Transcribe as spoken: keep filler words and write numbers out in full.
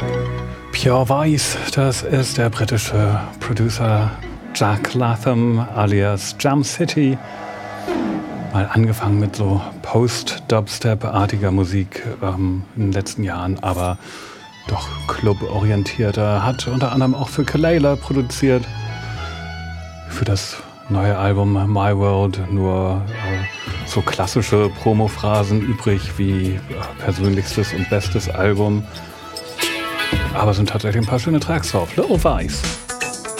Pure Vice, das ist der britische Producer Jack Latham alias Jam City. Mal angefangen mit so Post-Dubstep-artiger Musik ähm, in den letzten Jahren, aber doch club-orientierter. Hat unter anderem auch für Kelela produziert. Für das neue Album My World nur äh, so klassische Promophrasen übrig wie äh, persönlichstes und bestes Album. Aber sind tatsächlich ein paar schöne Tracks drauf. Little Vice.